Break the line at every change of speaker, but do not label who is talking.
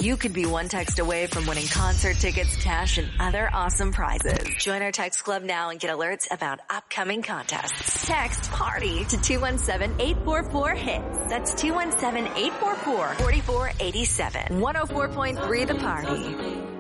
You could be one text away from winning concert tickets, cash, and other awesome prizes. Join our text club now and get alerts about upcoming contests. Text PARTY to 217-844-HITS. That's 217-844-4487. 104.3 The Party.